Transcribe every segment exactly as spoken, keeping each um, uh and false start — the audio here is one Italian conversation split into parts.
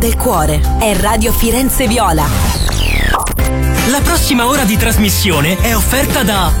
del cuore. È Radio Firenze Viola. La prossima ora di trasmissione è offerta da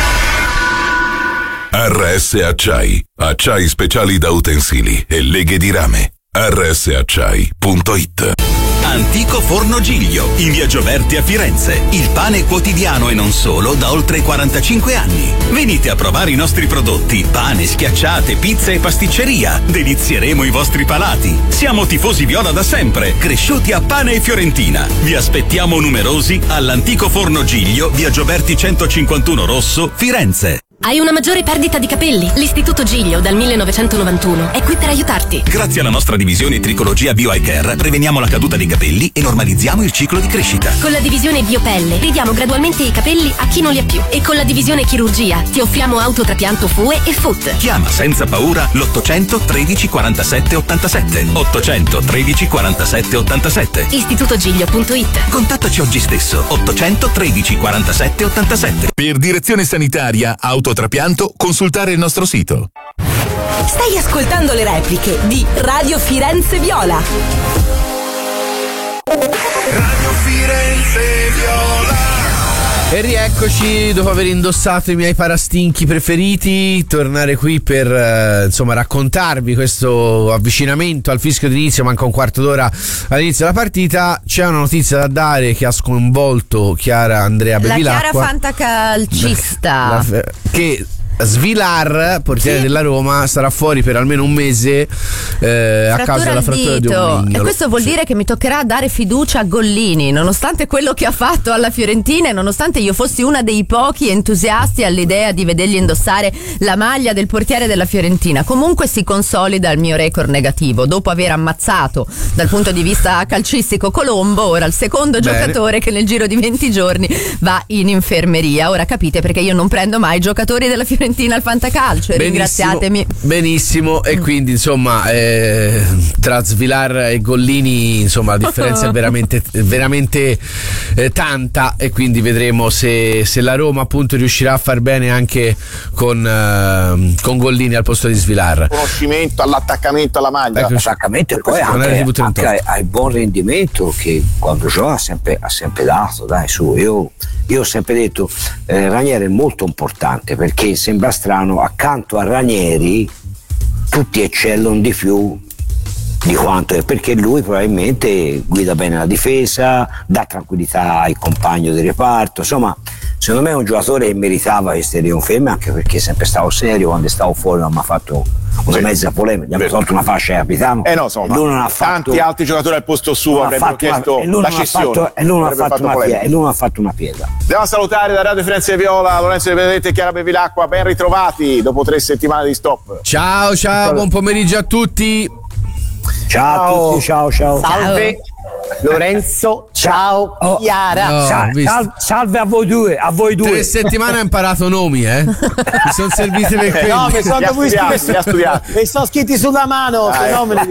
R S Acciai, acciai speciali da utensili e leghe di rame. R S acciai punto it. Antico Forno Giglio, in via Gioberti a Firenze. Il pane quotidiano e non solo da oltre quarantacinque anni. Venite a provare i nostri prodotti: pane, schiacciate, pizza e pasticceria. Delizieremo i vostri palati. Siamo tifosi viola da sempre, cresciuti a pane e fiorentina. Vi aspettiamo numerosi all'Antico Forno Giglio, via Gioberti centocinquantuno Rosso, Firenze. Hai una maggiore perdita di capelli? L'Istituto Giglio dal millenovecentonovantuno è qui per aiutarti. Grazie alla nostra divisione Tricologia Bio Eye Care preveniamo la caduta dei capelli e normalizziamo il ciclo di crescita. Con la divisione Biopelle ridiamo gradualmente i capelli a chi non li ha più. E con la divisione Chirurgia ti offriamo autotrapianto F U E e F U T. Chiama senza paura l'ottocento tredici quarantasette ottantasette. ottocento tredici quarantasette ottantasette. Istitutogiglio punto it. Contattaci oggi stesso. ottocento tredici quarantasette ottantasette. Per direzione sanitaria, autotrapianto, consultare il nostro sito. Stai ascoltando le repliche di Radio Firenze Viola. Radio Firenze Viola. E rieccoci dopo aver indossato i miei parastinchi preferiti, tornare qui per eh, insomma raccontarvi questo avvicinamento al fischio d'inizio. Manca un quarto d'ora all'inizio della partita. C'è una notizia da dare che ha sconvolto Chiara Andrea Bevilacqua, la Chiara fantacalcista, la, la, che Svilar, portiere sì. della Roma, sarà fuori per almeno un mese eh, a causa della frattura di un mignolo. E questo vuol sì. dire che mi toccherà dare fiducia a Gollini, nonostante quello che ha fatto alla Fiorentina e nonostante io fossi una dei pochi entusiasti all'idea di vedergli indossare la maglia del portiere della Fiorentina. Comunque si consolida il mio record negativo. Dopo aver ammazzato dal punto di vista calcistico Colombo, ora il secondo Bene. giocatore che nel giro di venti giorni va in infermeria. Ora capite perché io non prendo mai giocatori della Fiorentina al fantacalcio e ringraziatemi. Benissimo, e quindi insomma eh, tra Svilar e Gollini insomma la differenza è veramente veramente eh, tanta, e quindi vedremo se, se la Roma appunto riuscirà a far bene anche con, eh, con Gollini al posto di Svilar. Conoscimento all'attaccamento alla maglia, ecco, l'attaccamento e poi anche, anche al buon rendimento che quando gioca ha sempre, ha sempre dato, dai su, io Io ho sempre detto eh, Ranieri è molto importante, perché sembra strano, accanto a Ranieri tutti eccellono di più di quanto è, perché lui probabilmente guida bene la difesa, dà tranquillità ai compagni di reparto, insomma secondo me è un giocatore che meritava queste riconferme, anche perché è sempre stato serio, quando stavo fuori non mi ha fatto una sì. mezza polemica, gli hanno tolto una fascia di capitano eh no, insomma, lui non ha fatto, tanti altri giocatori al posto suo avrebbero chiesto la cessione e lui non ha fatto una pietra, e lui non ha fatto una pietra. Andiamo a salutare da Radio Firenze Viola Lorenzo De Benedetti e Chiara Bevilacqua, ben ritrovati dopo tre settimane di stop. Ciao ciao, buon pomeriggio a tutti. Ciao, ciao a tutti, ciao ciao. Salve Lorenzo, ciao oh, Chiara. No, salve, salve, salve a voi due, a voi due. Tre settimane ho imparato nomi, eh? Mi sono serviti per quelli. No, mi sono dovuti scrivere. Mi sono scritti sulla mano, ah, fenomeni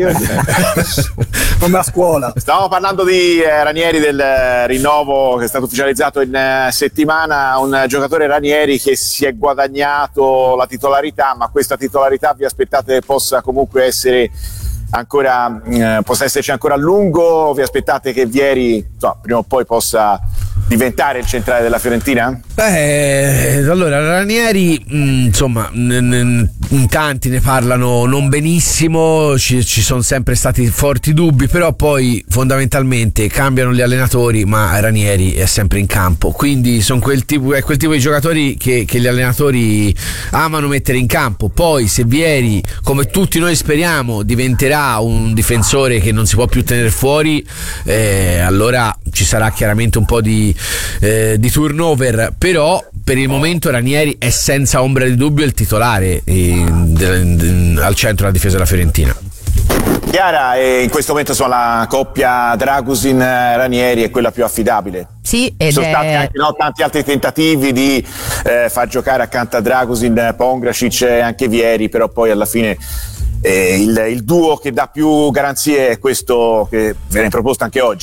come a scuola. Stavamo parlando di eh, Ranieri, del eh, rinnovo che è stato ufficializzato in eh, settimana, un giocatore Ranieri che si è guadagnato la titolarità, ma questa titolarità vi aspettate possa comunque essere ancora eh, possa esserci ancora a lungo? Vi aspettate che Vieri insomma, prima o poi possa diventare il centrale della Fiorentina? Beh, allora Ranieri mh, insomma n- n- in tanti ne parlano non benissimo, ci, ci sono sempre stati forti dubbi, però poi fondamentalmente cambiano gli allenatori ma Ranieri è sempre in campo, quindi sono quel tipo, è quel tipo di giocatori che, che gli allenatori amano mettere in campo. Poi se Vieri, come tutti noi speriamo, diventerà un difensore che non si può più tenere fuori, eh, allora ci sarà chiaramente un po' di Eh, di turnover, però per il momento Ranieri è senza ombra di dubbio il titolare eh, de, de, al centro della difesa della Fiorentina. Chiara, e in questo momento insomma, la coppia Dragusin-Ranieri è quella più affidabile. Sì, ed sono è... stati anche no, tanti altri tentativi di eh, far giocare accanto a Dragusin Pongracic e anche Vieri, però poi alla fine eh, il, il duo che dà più garanzie è questo che viene proposto anche oggi.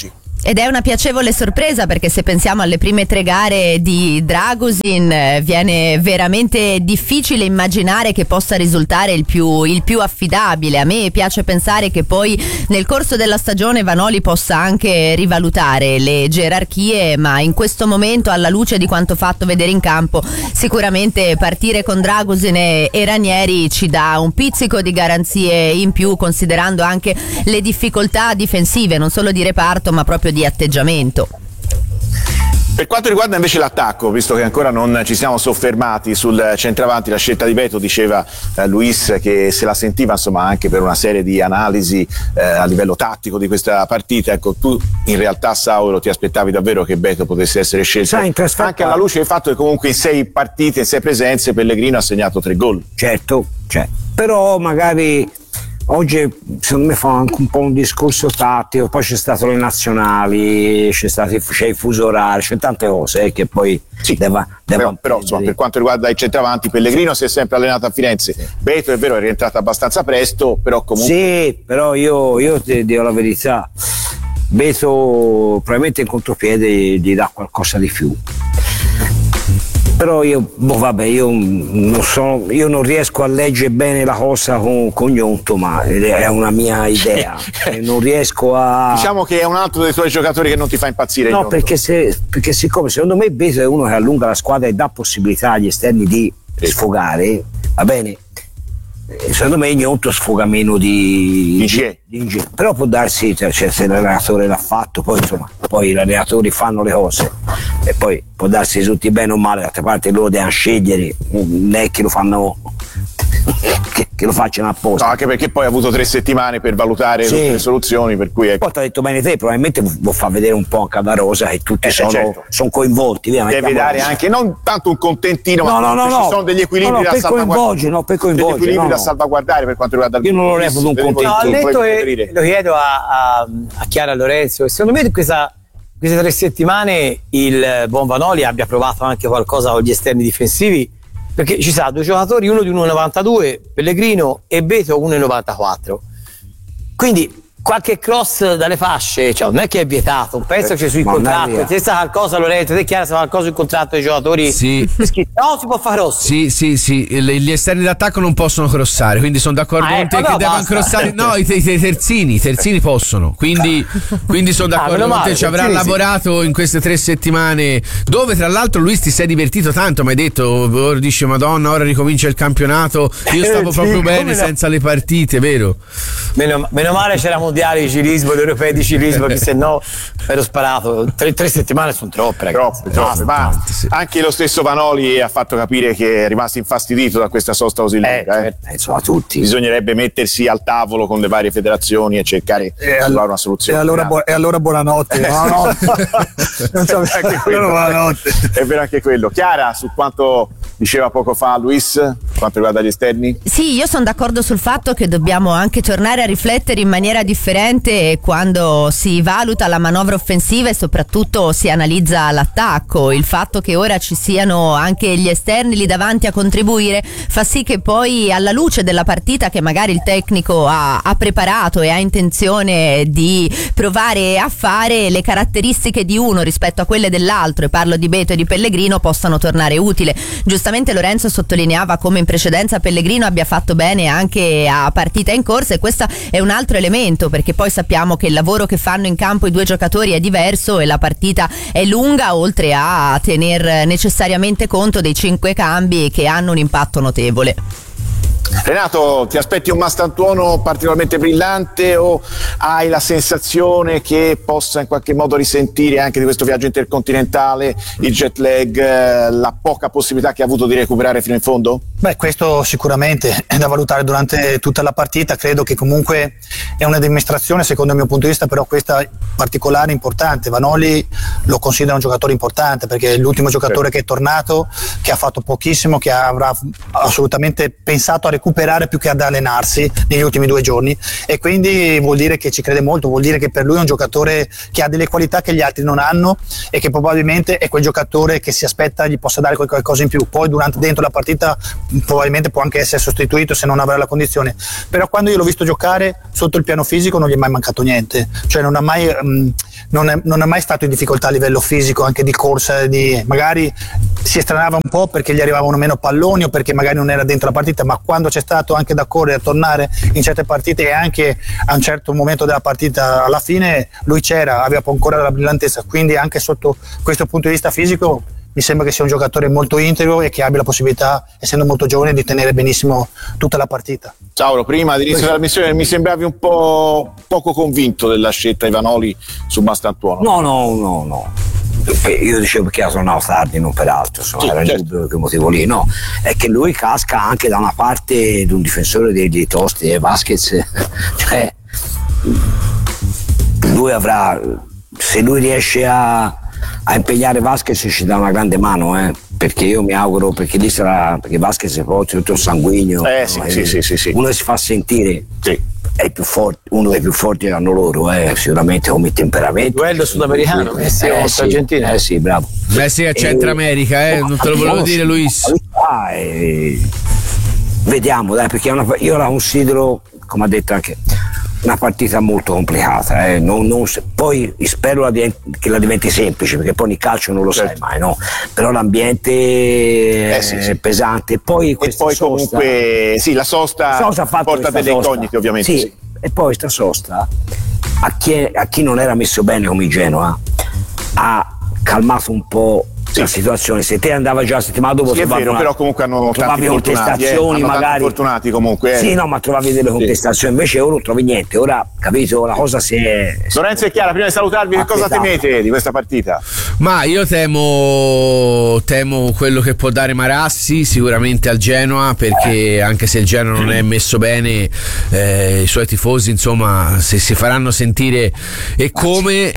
Ed è una piacevole sorpresa, perché se pensiamo alle prime tre gare di Dragusin eh, viene veramente difficile immaginare che possa risultare il più, il più affidabile. A me piace pensare che poi nel corso della stagione Vanoli possa anche rivalutare le gerarchie, ma in questo momento, alla luce di quanto fatto vedere in campo, sicuramente partire con Dragusin e, e Ranieri ci dà un pizzico di garanzie in più, considerando anche le difficoltà difensive, non solo di reparto ma proprio di atteggiamento. Per quanto riguarda invece l'attacco, visto che ancora non ci siamo soffermati sul centravanti, la scelta di Beto, diceva eh, Luis che se la sentiva, insomma, anche per una serie di analisi eh, a livello tattico di questa partita. Ecco, tu in realtà, Sauro, ti aspettavi davvero che Beto potesse essere scelto, anche alla luce del fatto che comunque in sei partite, in sei presenze, Pellegrino ha segnato tre gol. Certo, cioè, però magari oggi secondo me fa anche un po' un discorso tattico, poi c'è stato le nazionali, c'è stato c'è il fuso orario, c'è tante cose eh, che poi sì, deva, deva però, però insomma, per quanto riguarda i centravanti, Pellegrino si è sempre allenato a Firenze, sì. Beto è vero è rientrato abbastanza presto, però comunque sì, però io, io ti dico la verità, Beto probabilmente in contropiede gli dà qualcosa di più. Però io, boh, vabbè, io non, so, io non riesco a leggere bene la cosa con, con Gnonto, ma è una mia idea. Non riesco a. Diciamo che è un altro dei tuoi giocatori che non ti fa impazzire. No, perché, se, perché siccome secondo me Beto è uno che allunga la squadra e dà possibilità agli esterni di sfogare, va bene. Secondo me Gnonto sfoga meno di Ingie. di Ingie. Però può darsi, cioè, se l'allenatore l'ha fatto, poi insomma, poi gli allenatori fanno le cose e poi può darsi risulti bene o male, d'altra parte loro devono scegliere, non è che lo fanno che, che lo facciano apposta. No, anche perché poi ha avuto tre settimane per valutare sì. tutte le soluzioni, per cui ecco. Poi ti ha detto bene te, probabilmente vuol far vedere un po' anche alla rosa che tutti eh, sono, certo. sono coinvolti, via, deve dare anche non tanto un contentino, no, ma no, no, ci no. sono degli equilibri no, no, da per salvaguardare, no, per degli equilibri no, da no. salvaguardare per quanto riguarda il io non lo reputo un contentino. No, detto e, lo chiedo a, a, a Chiara Lorenzo, secondo me questa, queste tre settimane il buon Vanoli abbia provato anche qualcosa con gli esterni difensivi, perché ci sa due giocatori, uno di uno virgola novantadue, Pellegrino, e Beto uno virgola novantaquattro, quindi qualche cross dalle fasce, cioè non è che è vietato, penso eh, che sui contratti c'è stato qualcosa, Lorenzo, te chiaro, qualcosa sul contratto dei giocatori? Sì. No, si può fare rosso. Sì, sì, sì, gli esterni d'attacco non possono crossare, quindi sono d'accordo ah, con te ecco, che no, devono crossare, no, i, i, i terzini, i terzini possono, quindi, quindi sono d'accordo ah, con te, ci avrà lavorato sì. in queste tre settimane, dove tra l'altro Luis ti sei divertito tanto, mi hai detto, ora dici Madonna, ora ricomincia il campionato, io stavo sì, proprio bene senza no? le partite, vero? Meno, meno male c'era mondiali di ciclismo, l'europeo di ciclismo, che se no ero sparato. Tre, tre settimane sono troppe, ragazzi. Troppe, troppe. Ma tante, sì. anche lo stesso Vanoli ha fatto capire che è rimasto infastidito da questa sosta così lunga. Eh, certo. eh. Insomma, tutti. Bisognerebbe mettersi al tavolo con le varie federazioni e cercare di trovare una soluzione. E allora, bu- e allora buonanotte. buonanotte. non so, anche quello, buonanotte. È vero anche quello. Chiara, su quanto diceva poco fa Luis, quanto riguarda gli esterni? Sì, io sono d'accordo sul fatto che dobbiamo anche tornare a riflettere in maniera differente quando si valuta la manovra offensiva e soprattutto si analizza l'attacco. Il fatto che ora ci siano anche gli esterni lì davanti a contribuire fa sì che poi, alla luce della partita che magari il tecnico ha, ha preparato e ha intenzione di provare a fare, le caratteristiche di uno rispetto a quelle dell'altro, e parlo di Beto e di Pellegrino, possano tornare utile. Giustamente Lorenzo sottolineava come in precedenza Pellegrino abbia fatto bene anche a partita in corsa, e questo è un altro elemento, perché poi sappiamo che il lavoro che fanno in campo i due giocatori è diverso e la partita è lunga, oltre a tener necessariamente conto dei cinque cambi che hanno un impatto notevole. Renato, ti aspetti un Mastantuono particolarmente brillante o hai la sensazione che possa in qualche modo risentire anche di questo viaggio intercontinentale, il jet lag, la poca possibilità che ha avuto di recuperare fino in fondo? Beh, questo sicuramente è da valutare durante tutta la partita, credo che comunque è una dimostrazione, secondo il mio punto di vista, però questa particolare importante. Vanoli lo considera un giocatore importante perché è l'ultimo giocatore che è tornato, che ha fatto pochissimo, che avrà assolutamente pensato a recuperare più che ad allenarsi negli ultimi due giorni, e quindi vuol dire che ci crede molto, vuol dire che per lui è un giocatore che ha delle qualità che gli altri non hanno e che probabilmente è quel giocatore che si aspetta gli possa dare qualcosa in più. Poi durante dentro la partita probabilmente può anche essere sostituito se non avrà la condizione, però quando io l'ho visto giocare sotto il piano fisico non gli è mai mancato niente, cioè non ha mai mh, non è, non è mai stato in difficoltà a livello fisico, anche di corsa, di, magari si estranava un po' perché gli arrivavano meno palloni o perché magari non era dentro la partita, ma quando c'è stato anche da correre, a tornare in certe partite e anche a un certo momento della partita alla fine lui c'era, aveva ancora la brillantezza, quindi anche sotto questo punto di vista fisico mi sembra che sia un giocatore molto integro e che abbia la possibilità, essendo molto giovane, di tenere benissimo tutta la partita. Sauro, prima all'inizio della trasmissione mi sembravi un po' poco convinto della scelta Ivanoli su Mastantuono. No, no, no, no. Io dicevo perché tornavo tardi, non per altro, insomma, sì, era certo. Dubbio che motivo lì, no, è che lui casca anche da una parte di un difensore degli Tosti e Vasquez, cioè lui avrà, se lui riesce a a impegnare Vasquez ci dà una grande mano, eh, perché io mi auguro, perché lì sarà, perché Vasquez è poi tutto sanguigno, eh, sì, sì, sì, sì, sì. uno si fa sentire, sì. È più forte, uno dei più forti hanno loro, eh, sicuramente come temperamento. Duello sudamericano, Messi eh, contro sì, Argentina. Eh sì, bravo. Messi a Centro America, eh, non te lo volevo dire, Luis. Ah, eh, vediamo, dai, perché è una, io la considero, come ha detto anche, una partita molto complicata, eh. non, non, poi spero la diventi, che la diventi semplice, perché poi nel calcio non lo certo. sai mai, no? Però l'ambiente eh, è sì, sì. pesante, poi e poi sosta, comunque sì, la sosta, sosta porta delle incognite, ovviamente sì. Sì. E poi sta sosta a chi, a chi non era messo bene come Genoa ha calmato un po' sì. la situazione. Se te andava già la settimana dopo, sì, è vero, una, però comunque hanno trovavi contestazioni, eh, hanno magari fortunati comunque. Eh. Sì, no, ma trovavi delle contestazioni, sì. Invece ora non trovi niente. Ora, capito, la cosa si è. Lorenzo e Chiara, prima di salutarvi, che cosa temete di questa partita? Ma io temo temo quello che può dare Marassi sicuramente al Genoa, perché anche se il Genoa non è messo bene, eh, i suoi tifosi insomma se si faranno sentire e come,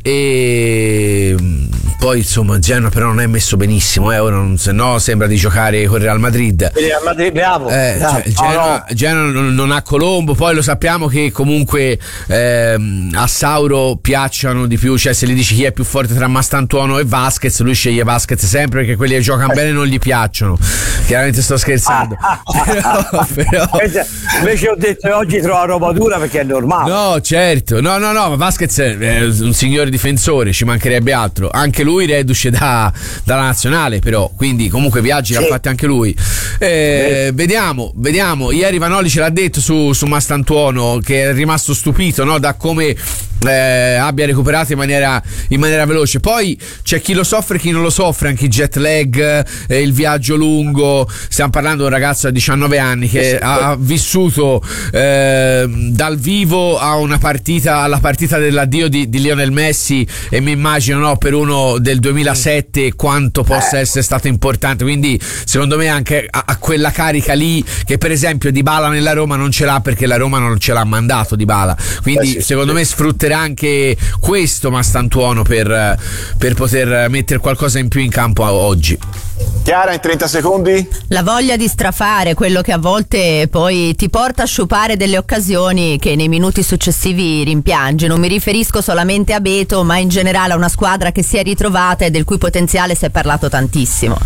e poi insomma il Genoa però non è messo benissimo, eh, ora non, se no sembra di giocare con Real Madrid. Real Madrid bravo, eh, bravo. Cioè, il Genoa, oh, no. Genoa non, non ha Colombo, poi lo sappiamo che comunque ehm, a Sauro piacciono di più, cioè se gli dici chi è più forte tra Mastantuono e Vasquez, lui sceglie Vasquez sempre perché quelli che giocano bene non gli piacciono. Chiaramente sto scherzando. Ah, ah, però, però... Invece ho detto che oggi trova roba dura perché è normale. No, certo, no, no, no, ma Vasquez è un signore difensore, ci mancherebbe altro. Anche lui reduce da, dalla nazionale, però, quindi comunque viaggi sì. l'ha fatti anche lui. Eh, vediamo, vediamo. Ieri Vanoli ce l'ha detto su, su Mastantuono, che è rimasto stupito, no, da come eh, abbia recuperato in maniera, in maniera veloce. Poi c'è chi lo soffre e chi non lo soffre, anche il jet lag, eh, il viaggio lungo. Stiamo parlando di un ragazzo di diciannove anni che ha vissuto eh, dal vivo a una partita, alla partita dell'addio di, di Lionel Messi, e mi immagino, no, per uno del duemilasette quanto possa essere stato importante. Quindi secondo me anche a, a quella carica lì, che per esempio Dybala nella Roma non ce l'ha perché la Roma non ce l'ha mandato Dybala, quindi eh sì, secondo sì. me sfrutterà anche questo Mastantuono per, per poter mettere qualcosa in più in campo oggi. Chiara, in trenta secondi? La voglia di strafare, quello che a volte poi ti porta a sciupare delle occasioni che nei minuti successivi rimpiangi. Non mi riferisco solamente a Beto, ma in generale a una squadra che si è ritrovata e del cui potenziale si è parlato tantissimo.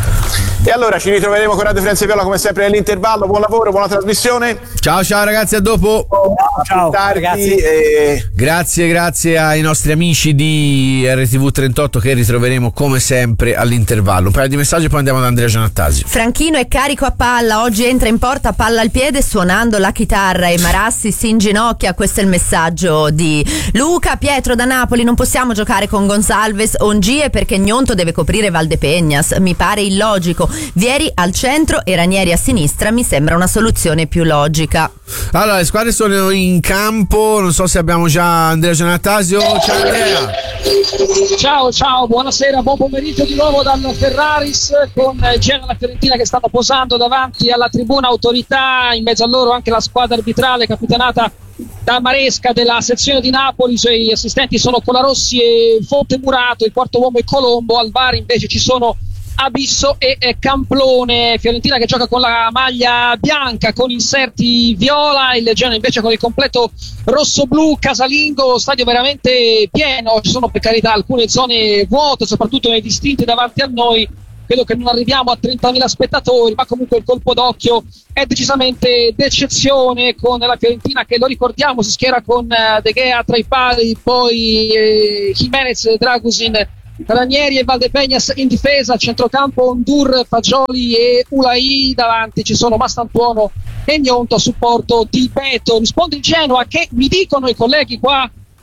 E allora ci ritroveremo con Radio Firenze Viola come sempre nell'intervallo. Buon lavoro, buona trasmissione. Ciao ciao ragazzi, a dopo. Ciao, ciao ragazzi. E... Grazie, grazie ai nostri amici di R T V trentotto che ritroveremo come sempre all'intervallo. Un paio di messaggi e poi andiamo da Andrea Giannattasio. Franchino è carico a palla, oggi entra in porta palla al piede suonando la chitarra e Marassi si inginocchia. Questo è il messaggio di Luca. Pietro da Napoli: non possiamo giocare con Gonzalez o Ngie perché Gnonto deve coprire Valdepeñas, mi pare illogico. Vieri al centro e Ranieri a sinistra mi sembra una soluzione più logica. Allora, le squadre sono in campo, non so se abbiamo già Andrea Giannattasio. Ciao Andrea. Ciao ciao, buonasera, buon pomeriggio di nuovo dal Ferraris con Genoa e la Fiorentina che stanno posando davanti alla tribuna autorità, in mezzo a loro anche la squadra arbitrale capitanata da Maresca della sezione di Napoli. I suoi assistenti sono Colarossi e Fonte Murato, il quarto uomo è Colombo, al V A R invece ci sono Abisso e Camplone. Fiorentina che gioca con la maglia bianca con inserti viola, il Genoa invece con il completo rosso-blu. Casalingo, stadio veramente pieno, ci sono per carità alcune zone vuote soprattutto nei distinti davanti a noi, credo che non arriviamo a trentamila spettatori, ma comunque il colpo d'occhio è decisamente d'eccezione, con la Fiorentina che, lo ricordiamo, si schiera con uh, De Gea tra i pali, poi eh, Jimenez, Dragusin, Ranieri e Valdepeñas in difesa, a centrocampo Ndour, Fagioli e Ulai, davanti ci sono Mastantuono e Gnonto a supporto di Beto. Risponde il Genoa, che mi dicono i colleghi qua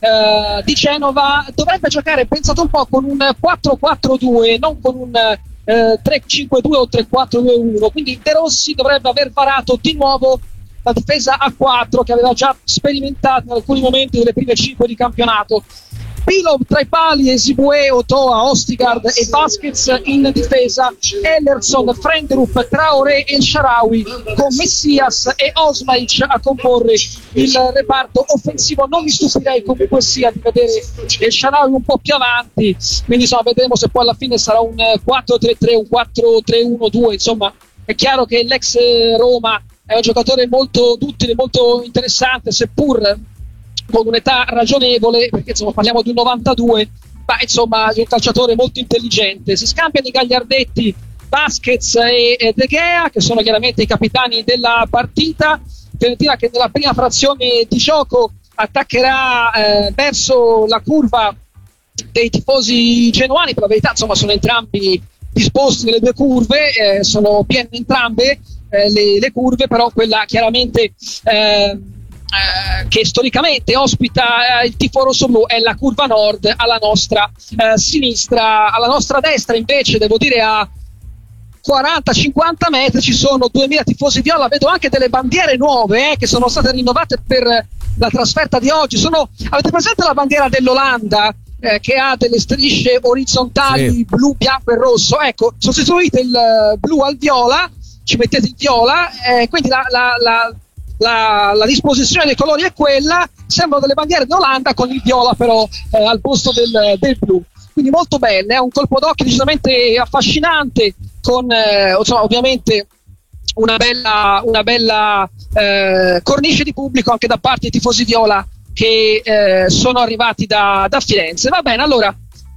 uh, di Genova dovrebbe giocare, pensate un po', con un quattro quattro due, non con un uh, tre cinque due o tre quattro due uno, quindi De Rossi dovrebbe aver varato di nuovo la difesa a quattro che aveva già sperimentato in alcuni momenti delle prime cinque di campionato. Pilov tra i pali, Esibue, Otoa, Ostigard e Vasquez in difesa, Ellerson, Frendrup, Traoré e El Shaarawy, con Messias e Osmaic a comporre il reparto offensivo. Non mi stupirei comunque sia di vedere El Shaarawy un po' più avanti, quindi insomma vedremo se poi alla fine sarà un quattro tre tre, un quattro tre uno due. Insomma, è chiaro che l'ex Roma è un giocatore molto duttile, molto interessante, seppur con un'età ragionevole, perché insomma parliamo di un novantadue, ma insomma di un calciatore molto intelligente. Si scambiano i gagliardetti Vasquez e De Gea, che sono chiaramente i capitani della partita. Fiorentina che nella prima frazione di gioco attaccherà eh, verso la curva dei tifosi genuani. Per la verità insomma sono entrambi disposti nelle due curve, eh, sono piene entrambe eh, le, le curve, però quella chiaramente eh, Eh, che storicamente ospita eh, il tifo rossoblu è la curva nord, alla nostra eh, sinistra. Alla nostra destra invece, devo dire, a quaranta cinquanta metri ci sono duemila tifosi viola. Vedo anche delle bandiere nuove eh, che sono state rinnovate per la trasferta di oggi. Sono, avete presente la bandiera dell'Olanda eh, che ha delle strisce orizzontali, sì, blu, bianco e rosso? Ecco, sostituite il uh, blu al viola, ci mettete il viola, eh, quindi la, la, la La, la disposizione dei colori è quella, sembrano delle bandiere d'Olanda con il viola però eh, al posto del, del blu, quindi molto belle, è eh? un colpo d'occhio decisamente affascinante, con eh, insomma, ovviamente una bella, una bella eh, cornice di pubblico anche da parte dei tifosi viola che eh, sono arrivati da, da Firenze. Va bene, allora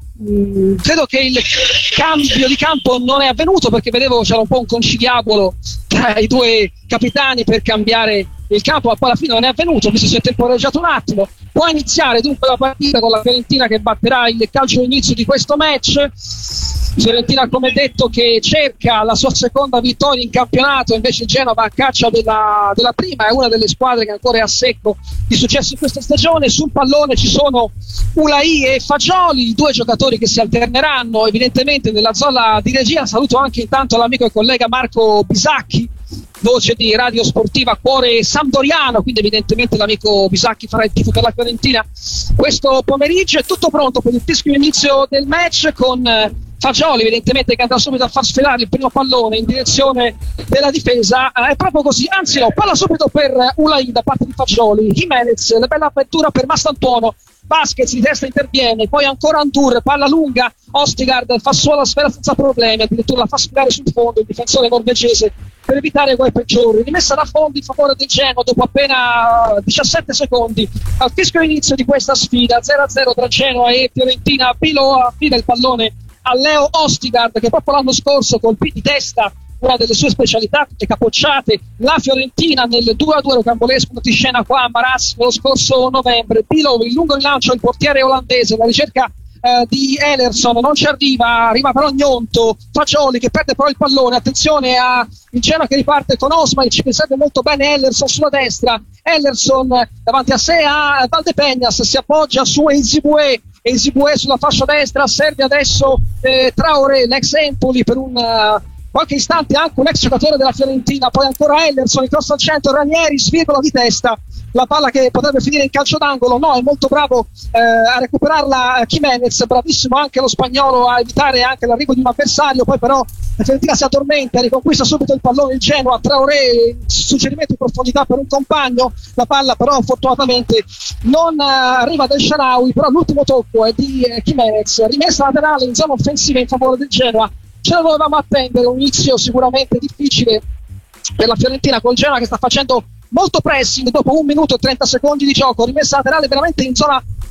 mh, credo che il cambio di campo non è avvenuto, perché vedevo c'era un po' un conciliabolo tra i due capitani per cambiare il campo, ma poi alla fine non è avvenuto, visto si è temporeggiato un attimo. Può iniziare dunque la partita con la Fiorentina che batterà il calcio d'inizio di questo match. Fiorentina, come detto, che cerca la sua seconda vittoria in campionato, invece il Genova a caccia della, della prima, è una delle squadre che ancora è a secco di successo in questa stagione. Sul pallone ci sono Ulai e Fagioli, due giocatori che si alterneranno evidentemente nella zona di regia. Saluto anche intanto l'amico e collega Marco Bisacchi, voce di Radio Sportiva Cuore Sampdoriano, quindi evidentemente l'amico Bisacchi farà il tifo per la Fiorentina questo pomeriggio. È tutto pronto per il fischio inizio del match, con Fagioli evidentemente che andrà subito a far sfilare il primo pallone in direzione della difesa. È proprio così, anzi no, palla subito per Ulai da parte di Fagioli. Jimenez, la bella apertura per Mastantuono, Vasquez di testa interviene, poi ancora Ndour, palla lunga, Ostigard fa solo la sfera senza problemi, addirittura la fa sfilare sul fondo il difensore norvegese per evitare guai peggiori. Rimessa da fondo in favore del Genoa dopo appena diciassette secondi al fischio inizio di questa sfida. Zero a zero tra Genoa e Fiorentina. Pilo affida il pallone a Leo Ostigard, che proprio l'anno scorso colpì di testa, una delle sue specialità, le capocciate, la Fiorentina nel due a due rocambolesco di scena qua a Marassi lo scorso novembre. Pilo, il lungo rilancio al portiere olandese, la ricerca eh, di Ellerson non ci arriva, arriva però Gnonto. Fagioli che perde però il pallone, attenzione a il Genoa che riparte con Osmaic, che serve molto bene Ellerson sulla destra. Ellerson davanti a sé a Valdepeñas, si appoggia su Esibue, Esibue sulla fascia destra, serve adesso eh, Traoré, l'ex Empoli, per un uh, qualche istante anche un ex giocatore della Fiorentina, poi ancora Ellerson, il cross al centro, Ranieri svirgola di testa, la palla che potrebbe finire in calcio d'angolo, no, è molto bravo eh, a recuperarla Jimenez, bravissimo anche lo spagnolo a evitare anche l'arrivo di un avversario, poi però la Fiorentina si addormenta, riconquista subito il pallone il Genoa. Traoré, suggerimento in profondità per un compagno, la palla però fortunatamente non uh, arriva del Shaarawy, però l'ultimo tocco è di uh, Jimenez, rimessa laterale in zona offensiva in favore del Genoa. Ce la dovevamo attendere, un inizio sicuramente difficile per la Fiorentina, col Genoa che sta facendo molto pressing dopo un minuto e trenta secondi di gioco, rimessa laterale veramente in zona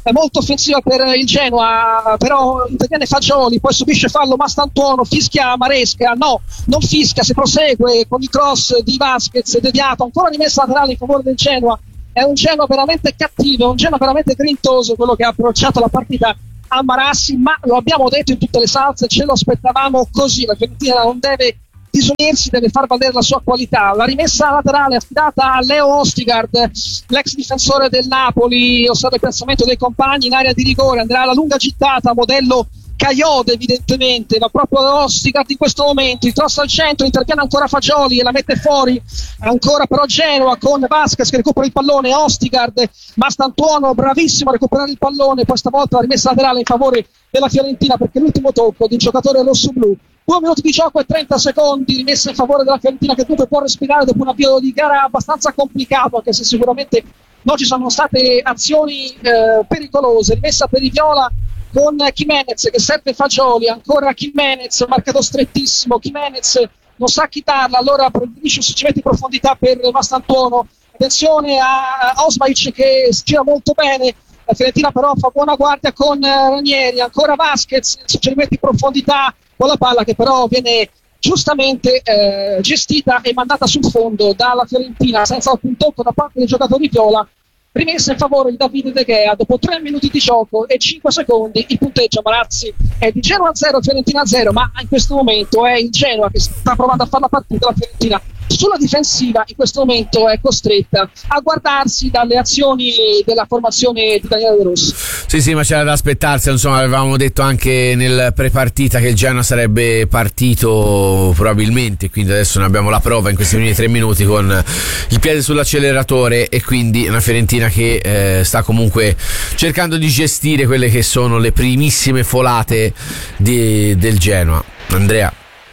è molto offensiva per il Genoa, però interviene Fagioli, poi subisce fallo Mastantuono, fischia Maresca, no, non fischia, si prosegue con il cross di Vasquez deviato, ancora rimessa laterale in favore del Genoa. È un Genoa veramente cattivo, un Genoa veramente grintoso, quello che ha approcciato la partita a Marassi, ma lo abbiamo detto in tutte le salse, ce lo aspettavamo così. La Fiorentina non deve disunirsi, deve far valere la sua qualità. La rimessa laterale affidata a Leo Ostigard, l'ex difensore del Napoli, osserva il piazzamento dei compagni in area di rigore, andrà alla lunga gittata, modello Caiode evidentemente, ma proprio Ostigard in questo momento, il cross al centro, interviene ancora Fagioli e la mette fuori, ancora però Genoa con Vasquez che recupera il pallone, Ostigard, Mastantuono bravissimo a recuperare il pallone, poi stavolta la rimessa laterale in favore della Fiorentina perché l'ultimo tocco di un giocatore rossoblu. Due minuti di gioco e trenta secondi, rimessa in favore della Fiorentina che dunque può respirare dopo un avvio di gara abbastanza complicato, anche se sicuramente non ci sono state azioni eh, pericolose. Rimessa per i viola con Jimenez che serve Fagioli, ancora Jimenez, marcato strettissimo, Jimenez non sa chitarla, allora preferisce succedimenti in profondità per Mastantuono. Attenzione a Osmaic che si gira molto bene, la Fiorentina però fa buona guardia con Ranieri, ancora Vasquez, suggerimenti in profondità con la palla che però viene giustamente eh, gestita e mandata sul fondo dalla Fiorentina senza alcun tocco da parte dei giocatori viola. Rimessa in favore di Davide De Gea dopo tre minuti di gioco e cinque secondi. Il punteggio, Marazzi, è di Genoa zero, Fiorentina zero, ma in questo momento è il Genoa che sta provando a fare la partita. La Fiorentina sulla difensiva in questo momento è costretta a guardarsi dalle azioni della formazione di Daniele De Rossi. Sì, sì, ma c'era da aspettarsi, insomma, avevamo detto anche nel prepartita che il Genoa sarebbe partito probabilmente, quindi adesso ne abbiamo la prova in questi primi tre minuti con il piede sull'acceleratore, e quindi una Fiorentina che eh, sta comunque cercando di gestire quelle che sono le primissime folate di, del Genoa. Andrea.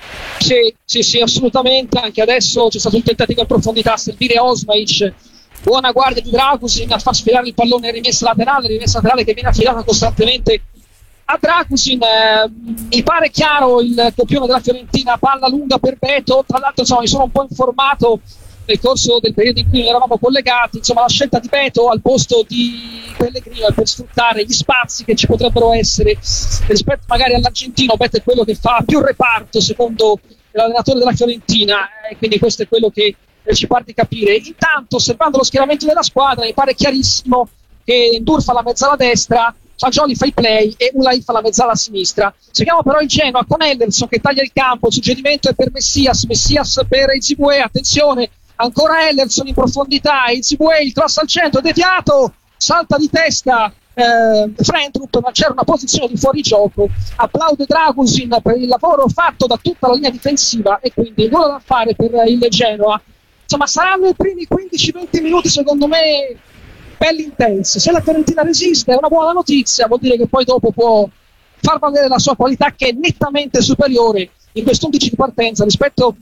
Sì, sì, sì, assolutamente. Anche adesso c'è stato un tentativo in profondità a servire Osmaic. Buona guardia di Dragusin a far sfilare il pallone in rimessa laterale, rimessa laterale che viene affidata costantemente a Dragusin. Eh, mi pare chiaro il copione della Fiorentina, palla lunga per Beto. Tra l'altro, insomma, mi sono un po' informato nel corso del periodo in cui eravamo collegati. Insomma, la scelta di Beto al posto di Pellegrino è per sfruttare gli spazi che ci potrebbero essere rispetto magari all'argentino. Beto è quello che fa più reparto secondo l'allenatore della Fiorentina, e quindi questo è quello che eh, ci pare di capire. Intanto, osservando lo schieramento della squadra, mi pare chiarissimo che Ndur fa la mezzala a destra, Fagioli fa i play e Ulai fa la mezzala a sinistra. Seguiamo però il Genoa con Henderson che taglia il campo, il suggerimento è per Messias, Messias per Izibue, attenzione, ancora Henderson in profondità, Izibue, il cross al centro, deviato, salta di testa eh, Frentrup, ma c'era una posizione di fuorigioco. Applaude Dragusin per il lavoro fatto da tutta la linea difensiva e quindi nulla da fare per il Genoa. Insomma, saranno i primi quindici venti minuti secondo me belli intensi. Se la Fiorentina resiste è una buona notizia, vuol dire che poi dopo può far valere la sua qualità, che è nettamente superiore in quest'undici di partenza rispetto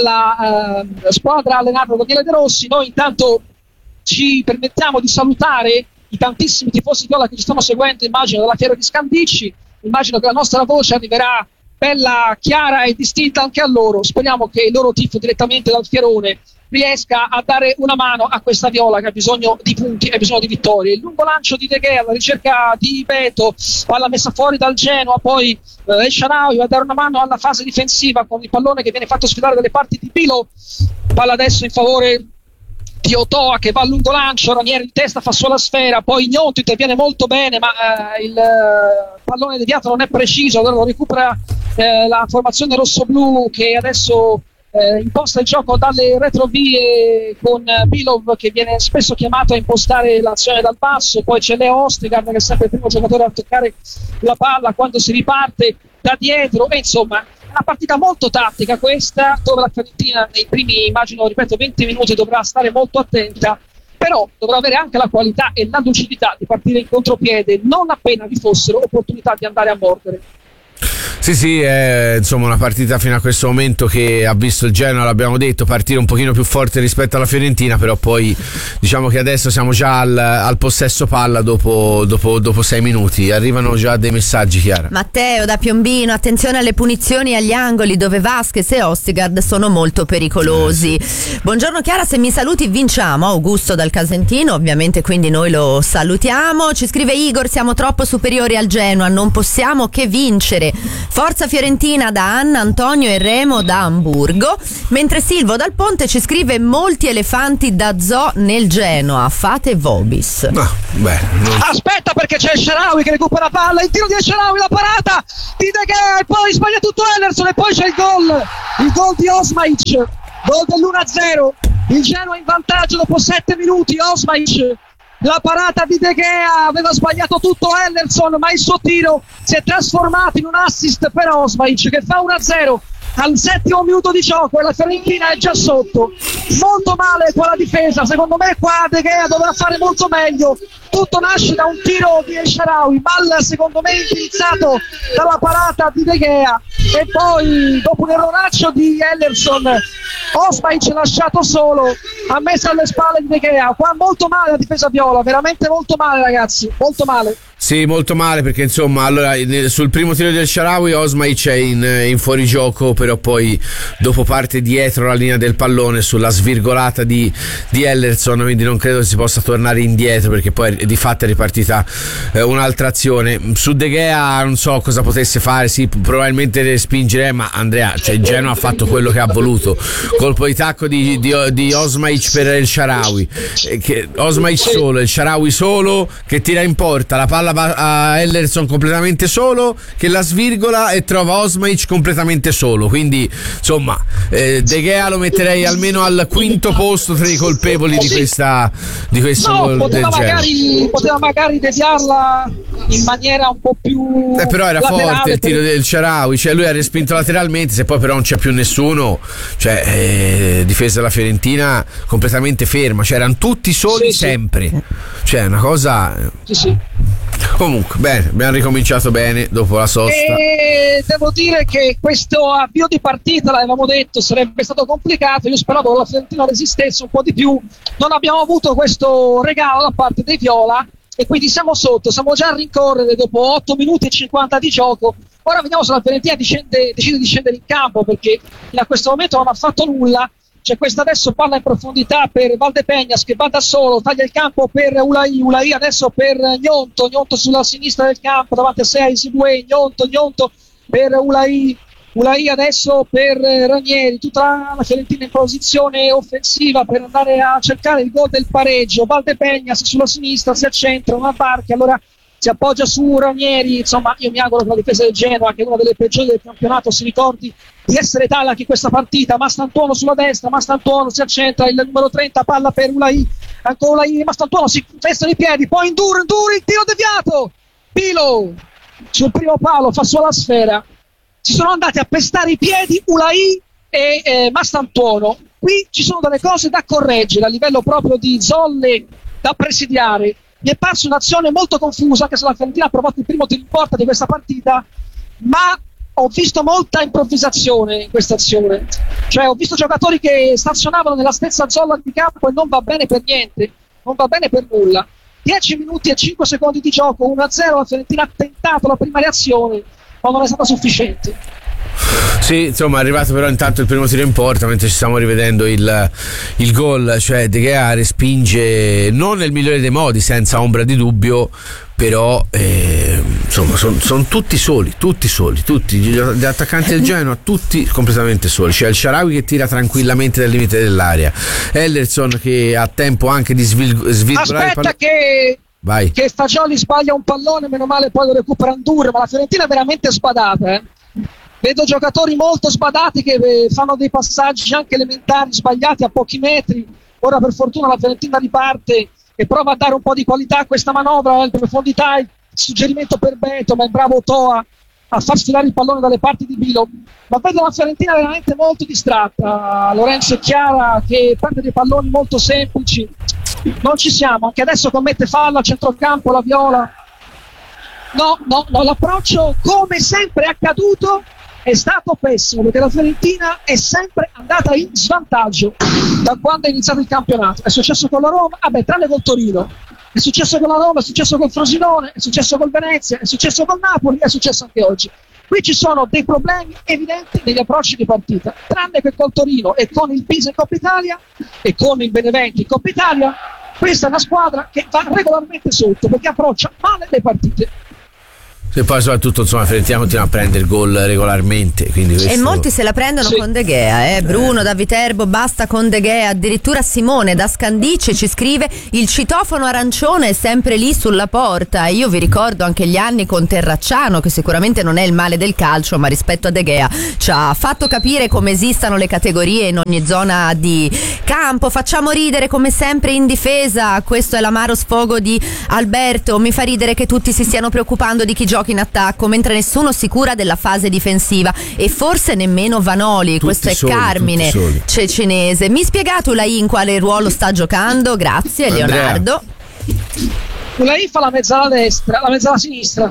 alla eh, squadra allenata da Daniele De Rossi. Noi intanto ci permettiamo di salutare i tantissimi tifosi viola che ci stanno seguendo, immagino dalla fiera di Scandicci, immagino che la nostra voce arriverà bella, chiara e distinta anche a loro. Speriamo che il loro tifo direttamente dal Fierone riesca a dare una mano a questa viola che ha bisogno di punti e ha bisogno di vittorie. Il lungo lancio di De Gea, la ricerca di Beto, palla messa fuori dal Genoa, poi eh, El Shaarawy va a dare una mano alla fase difensiva con il pallone che viene fatto sfilare dalle parti di Pilo, palla adesso in favore di Otoa che va al lungo lancio, Ranieri in testa fa sua la sfera, poi Gnonto interviene molto bene, ma eh, il eh, pallone deviato non è preciso, allora lo recupera eh, la formazione rossoblu che adesso eh, imposta il gioco dalle retrovie con eh, Bilov che viene spesso chiamato a impostare l'azione dal basso, poi c'è Leo Ostigard che è sempre il primo giocatore a toccare la palla quando si riparte da dietro, e insomma una partita molto tattica questa, dove la Fiorentina nei primi, immagino, ripeto, venti minuti dovrà stare molto attenta, però dovrà avere anche la qualità e la lucidità di partire in contropiede non appena vi fossero opportunità di andare a mordere. Sì, sì, è insomma una partita fino a questo momento che ha visto il Genoa, l'abbiamo detto, partire un pochino più forte rispetto alla Fiorentina, però poi diciamo che adesso siamo già al, al possesso palla dopo, dopo, dopo sei minuti. Arrivano già dei messaggi, Chiara. Matteo da Piombino, attenzione alle punizioni agli angoli dove Vasquez e Ostigard sono molto pericolosi. Buongiorno Chiara, se mi saluti vinciamo. Augusto dal Casentino, ovviamente, quindi noi lo salutiamo. Ci scrive Igor, siamo troppo superiori al Genoa, non possiamo che vincere. Forza Fiorentina da Anna, Antonio e Remo da Amburgo. Mentre Silvo dal Ponte ci scrive molti elefanti da zoo nel Genoa, fate vobis. No, beh, non... Aspetta, perché c'è il Shaarawy che recupera palla, il tiro di Shaarawy, la parata di De Gea e poi sbaglia tutto Henderson e poi c'è il gol, il gol di Osmaic, gol dell'uno a zero, il Genoa in vantaggio dopo sette minuti. Osmaic, la parata di De Gea, aveva sbagliato tutto Henderson, ma il suo tiro si è trasformato in un assist per Osmaic che fa uno a zero al settimo minuto di gioco e la Fiorentina è già sotto. Molto male qua la difesa, secondo me qua De Gea doveva fare molto meglio. Tutto nasce da un tiro di El Shaarawy, mal secondo me indirizzato dalla parata di De Gea e poi dopo un erroraccio di Henderson Osmaic lasciato solo, ha messo alle spalle di De Gea. Qua molto male la difesa viola, veramente molto male ragazzi, molto male. Sì, molto male perché insomma allora sul primo tiro del Shaarawy Osmaic è in, in fuorigioco, però poi dopo parte dietro la linea del pallone sulla svirgolata di, di Henderson, quindi non credo si possa tornare indietro perché poi di fatto è ripartita eh, un'altra azione. Su De Gea non so cosa potesse fare, sì, probabilmente spingere, ma Andrea, cioè il Genoa ha fatto quello che ha voluto. Colpo di tacco di, di, di Osmaic per il Shaarawy, eh, che, Osmaic solo, il Shaarawy solo che tira in porta, la palla va a Henderson completamente solo che la svirgola e trova Osmaic completamente solo, quindi insomma eh, De Gea lo metterei almeno al quinto posto tra i colpevoli di questa di questo no, gol poteva del magari, poteva magari deviarla in maniera un po' più eh, però era forte il tiro per... del Shaarawy, cioè lui ha respinto lateralmente, se poi però non c'è più nessuno, cioè eh, difesa della Fiorentina completamente ferma, cioè erano tutti soli sì, sempre sì. Cioè una cosa sì, sì. Comunque bene, abbiamo ricominciato bene dopo la sosta e devo dire che questo avvio di partita, l'avevamo detto, sarebbe stato complicato. Io speravo che la Fiorentina resistesse un po' di più, non abbiamo avuto questo regalo da parte dei viola e quindi siamo sotto, siamo già a rincorrere dopo otto minuti e cinquanta di gioco. Ora vediamo se la Fiorentina decide, decide di scendere in campo perché a questo momento non ha fatto nulla. C'è questa adesso palla in profondità per Valdepeñas che va da solo, taglia il campo per Ulai, Ulai adesso per Gnonto, Gnonto sulla sinistra del campo davanti a sé a Isibue, Gnonto, Gnonto per Ulai, Ulai adesso per Ranieri, tutta la Fiorentina in posizione offensiva per andare a cercare il gol del pareggio. Valdepeñas sulla sinistra si accentra, una barca, allora si appoggia su Ranieri. Insomma, io mi auguro che la difesa del Genoa, che è una delle peggiori del campionato, si ricordi di essere tale anche in questa partita. Mastantuono sulla destra, Mastantuono si accentra, il numero trenta, palla per Ulai, ancora Ulai, Mastantuono si festano i piedi, poi Ndur, Ndur, il tiro deviato, Pilo sul primo palo fa sua la sfera, si sono andati a pestare i piedi Ulai e eh, Mastantuono. Qui ci sono delle cose da correggere a livello proprio di zolle da presidiare. Mi è parso un'azione molto confusa, anche se la Fiorentina ha provato il primo tiro in porta di questa partita, ma ho visto molta improvvisazione in questa azione. Cioè ho visto giocatori che stazionavano nella stessa zona di campo e non va bene per niente, non va bene per nulla. dieci minuti e cinque secondi di gioco, uno a zero, la Fiorentina ha tentato la prima reazione, ma non è stata sufficiente. Sì, insomma è arrivato però intanto il primo tiro in porta mentre ci stiamo rivedendo il, il gol, cioè De Gea respinge non nel migliore dei modi, senza ombra di dubbio, però eh, insomma sono son tutti soli, tutti soli, tutti gli, gli attaccanti del Genoa, tutti completamente soli. C'è il Shaarawy che tira tranquillamente dal limite dell'area, Henderson che ha tempo anche di svil- svirgolare aspetta il che Vai. che Fagioli sbaglia un pallone, meno male poi lo recupera Ndur, ma la Fiorentina è veramente sbadata, eh. Vedo giocatori molto sbadati che fanno dei passaggi anche elementari sbagliati a pochi metri. Ora per fortuna la Fiorentina riparte e prova a dare un po' di qualità a questa manovra in profondità. Il suggerimento per Beto, ma è bravo Toa a far sfilare il pallone dalle parti di Bilo. Ma vedo la Fiorentina veramente molto distratta. Lorenzo e Chiara che prende dei palloni molto semplici. Non ci siamo, anche adesso commette fallo a centrocampo la Viola. no, no, no, l'approccio, come sempre è accaduto, è stato pessimo, perché la Fiorentina è sempre andata in svantaggio da quando è iniziato il campionato. È successo con la Roma, vabbè, tranne col Torino, è successo con la Roma, è successo col Frosinone, è successo col Venezia, è successo col Napoli, è successo anche oggi. Qui ci sono dei problemi evidenti negli approcci di partita, tranne che col Torino e con il Pisa in Coppa Italia e con il Benevento in Coppa Italia. Questa è una squadra che va regolarmente sotto perché approccia male le partite. E poi soprattutto insomma Fiorentina continua a prendere gol regolarmente, quindi questo... E molti se la prendono sì. con De Gea, eh? Bruno da Viterbo, basta con De Gea. Addirittura Simone da Scandice ci scrive: il citofono arancione è sempre lì sulla porta. Io vi ricordo anche gli anni con Terracciano, che sicuramente non è il male del calcio, ma rispetto a De Gea ci ha fatto capire come esistano le categorie in ogni zona di campo. Facciamo ridere come sempre in difesa, questo è l'amaro sfogo di Alberto. Mi fa ridere che tutti si stiano preoccupando di chi gioca in attacco mentre nessuno si cura della fase difensiva, e forse nemmeno Vanoli. Tutti questo è soli, Carmine Cecinese. Mi spiegate Ulai in quale ruolo sta giocando? Grazie Andrea. Leonardo. Ulai fa la mezzala destra, la mezzala sinistra.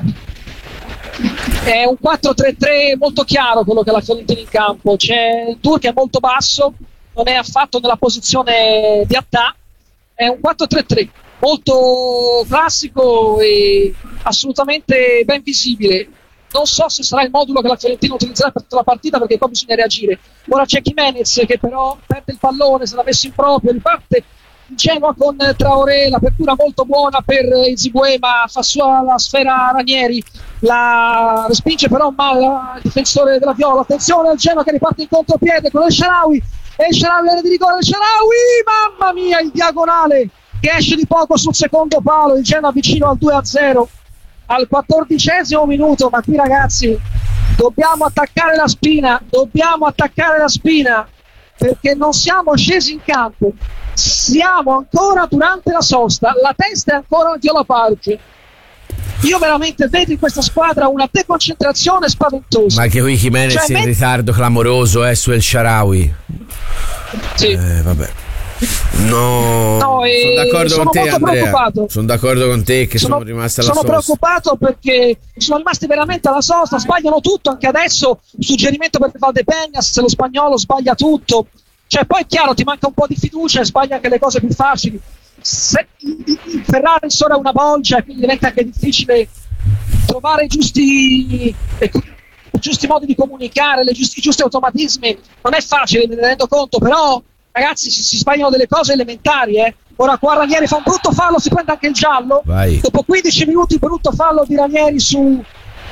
È un quattro tre tre molto chiaro quello che ha la Fiorentina in campo. C'è il Tur che è molto basso, non è affatto nella posizione di attacco, è un quattro tre tre molto classico e assolutamente ben visibile. Non so se sarà il modulo che la Fiorentina utilizzerà per tutta la partita, perché poi bisogna reagire. Ora c'è Jimenez che però perde il pallone, se l'ha messo in proprio, riparte ingenua con Traoré, l'apertura molto buona per Izigüe, ma fa sua la sfera Ranieri, la respinge però male il difensore della Viola. Attenzione al Genoa che riparte in contropiede con il Shaarawy, e il Shaarawy viene di rigore, il Shaarawy, mamma mia, il diagonale che esce di poco sul secondo palo. Il Genoa vicino al due a zero al quattordicesimo minuto, ma qui ragazzi dobbiamo attaccare la spina, dobbiamo attaccare la spina perché non siamo scesi in campo, siamo ancora durante la sosta, la testa è ancora al Viola Park. Io veramente vedo in questa squadra una deconcentrazione spaventosa. Ma anche qui Jimenez cioè, in met- ritardo clamoroso eh, su El Shaarawy. Sì. Eh, vabbè. No, no sono d'accordo sono con te Andrea, sono d'accordo con te che sono, sono rimasti alla sono sosta. preoccupato perché sono rimasti veramente alla sosta, sbagliano tutto, anche adesso suggerimento per Valdepeñas, se lo spagnolo sbaglia tutto, cioè poi è chiaro ti manca un po' di fiducia e sbaglia anche le cose più facili. Se, il Ferrari ora è una bolgia e quindi diventa anche difficile trovare i giusti, i giusti modi di comunicare, le giusti, i giusti automatismi, non è facile, me ne rendo conto, però ragazzi si, si sbagliano delle cose elementari, eh. Ora qua Ranieri fa un brutto fallo, si prende anche il giallo. Vai. Dopo quindici minuti brutto fallo di Ranieri su,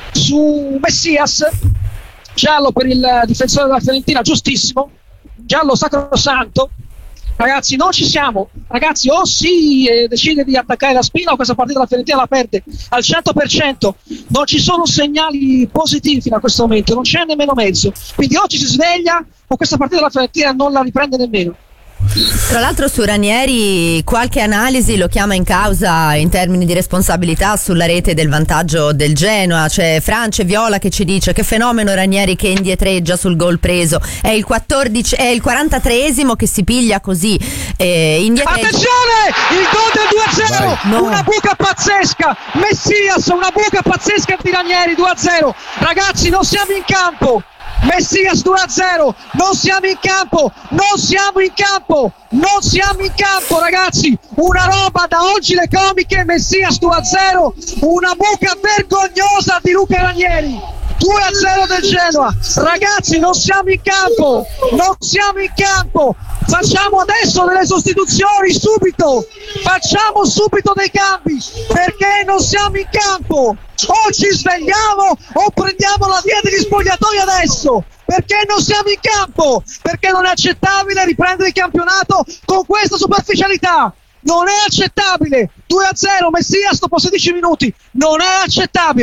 su Messias, giallo per il difensore della Fiorentina, giustissimo, giallo sacrosanto. Ragazzi non ci siamo, ragazzi o si eh, decide di attaccare la spina o questa partita la Fiorentina la perde al cento per cento. Non ci sono segnali positivi fino a questo momento, non c'è nemmeno mezzo, quindi oggi si sveglia o questa partita la Fiorentina non la riprende nemmeno. Tra l'altro su Ranieri qualche analisi lo chiama in causa in termini di responsabilità sulla rete del vantaggio del Genoa. C'è France Viola che ci dice: che fenomeno Ranieri che indietreggia sul gol preso, è il quattordici, è il quarantatreesimo che si piglia così eh, indietreggia. Attenzione, il gol del due a zero, no. Una buca pazzesca, Messias, una buca pazzesca di Ranieri, due a zero. Ragazzi non siamo in campo, Messias due a zero, non siamo in campo, non siamo in campo, non siamo in campo ragazzi, una roba da oggi le comiche. Messias due a zero, una buca vergognosa di Luca Ranieri, due a zero del Genoa. Ragazzi non siamo in campo, non siamo in campo, facciamo adesso delle sostituzioni subito, facciamo subito dei cambi perché non siamo in campo. O ci svegliamo o prendiamo la via degli spogliatoi adesso, perché non siamo in campo, perché non è accettabile riprendere il campionato con questa superficialità, non è accettabile. Due a zero Messias dopo sedici minuti, non è accettabile.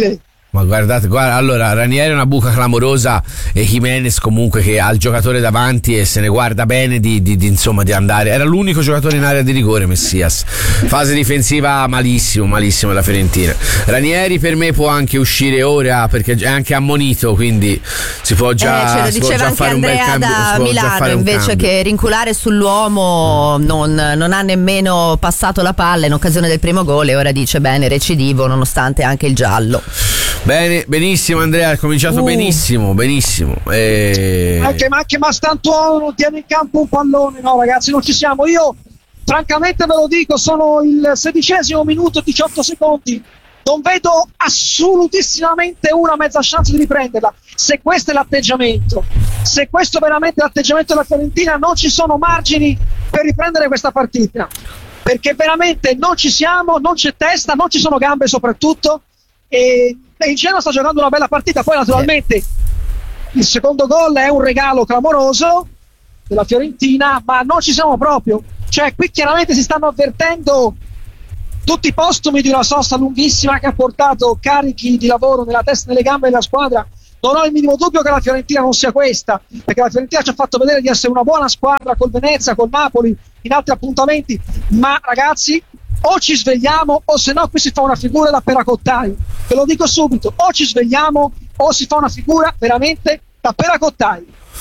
Ma guardate, guarda, allora Ranieri è una buca clamorosa e Jimenez comunque che ha il giocatore davanti e se ne guarda bene di, di, di insomma di andare. Era l'unico giocatore in area di rigore, Messias. Fase difensiva malissimo, malissimo la Fiorentina. Ranieri per me può anche uscire ora perché è anche ammonito, quindi si può già, eh, ce lo diceva anche Andrea da Milano, invece cambio. Che rinculare sull'uomo non, non ha nemmeno passato la palla in occasione del primo gol e ora dice bene, recidivo nonostante anche il giallo. Bene, benissimo Andrea, ha cominciato uh. benissimo, benissimo. E... Anche, ma anche Mastantuono non tiene in campo un pallone, no ragazzi, non ci siamo. Io francamente ve lo dico, sono il sedicesimo minuto, diciotto secondi, non vedo assolutissimamente una mezza chance di riprenderla. Se questo è l'atteggiamento, se questo è veramente l'atteggiamento della Fiorentina, non ci sono margini per riprendere questa partita, perché veramente non ci siamo, non c'è testa, non ci sono gambe soprattutto. E il Genoa sta giocando una bella partita. Poi naturalmente il secondo gol è un regalo clamoroso della Fiorentina, ma non ci siamo proprio, cioè qui chiaramente si stanno avvertendo tutti i postumi di una sosta lunghissima che ha portato carichi di lavoro nella testa e nelle gambe della squadra. Non ho il minimo dubbio che la Fiorentina non sia questa, perché la Fiorentina ci ha fatto vedere di essere una buona squadra col Venezia, col Napoli, in altri appuntamenti, ma ragazzi o ci svegliamo o se no qui si fa una figura da peracottai, ve lo dico subito, o ci svegliamo o si fa una figura veramente da peracottai.